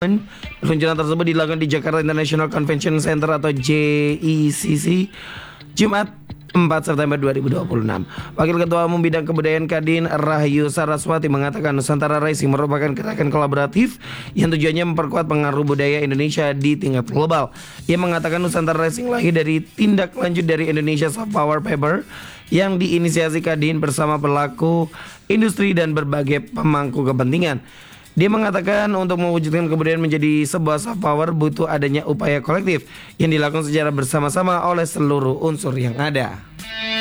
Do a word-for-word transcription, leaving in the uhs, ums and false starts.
Peluncuran tersebut dilakukan di Jakarta International Convention Center atau J I C C Jumat empat September dua ribu dua puluh enam. Wakil Ketua Umum Bidang Kebudayaan Kadin Rahayu Saraswati mengatakan Nusantara Rising merupakan gerakan kolaboratif yang tujuannya memperkuat pengaruh budaya Indonesia di tingkat global. Ia mengatakan Nusantara Rising lahir dari tindak lanjut dari Indonesia Soft Power Paper yang diinisiasi Kadin bersama pelaku industri dan berbagai pemangku kepentingan. Dia mengatakan untuk mewujudkan kebudayaan menjadi sebuah soft power butuh adanya upaya kolektif yang dilakukan secara bersama-sama oleh seluruh unsur yang ada.